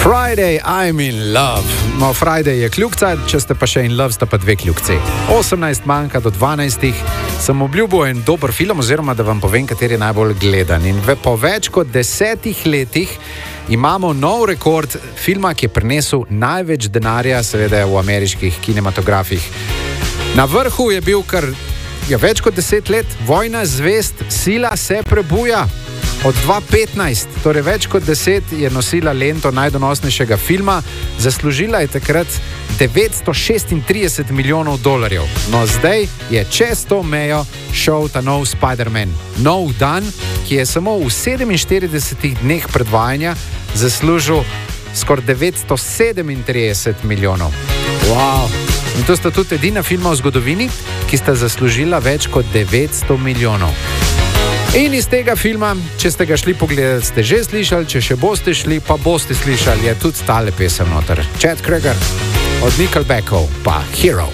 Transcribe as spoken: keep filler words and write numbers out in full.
Friday, I'm in love. No, Friday je kljukca, če ste pa še in love, sta pa dve kljukci. osemnajst manjka do dvanajstih. Sem obljubil en dober film, oziroma da vam povem, kateri je najbolj gledan. In ve, po več kot desetih letih imamo nov rekord filma, ki je prinesel največ denarja, seveda v ameriških kinematografih. Na vrhu je bil kar ja, več kot deset let Vojna zvezd, Sila se prebuja. Od dva tisoč petnajst, torej več kot deset, je nosila lento najdonosnejšega filma, zaslužila je takrat devetsto šestintrideset milijonov dolarjev. No, zdaj je čez to mejo šel ta nov Spider-Man, nov dan, ki je samo v sedeminštiridesetih dneh predvajanja zaslužil skoraj devetsto sedemintrideset milijonov. Wow. In to sta tudi edina filma v zgodovini, ki sta zaslužila več kot devetsto milijonov. In iz tega filma, če ste ga šli pogledati, ste že slišali, če še boste šli, pa boste slišali, je tudi tale pesem noter. Chad Kroeger od Nickelbackov, pa Hero.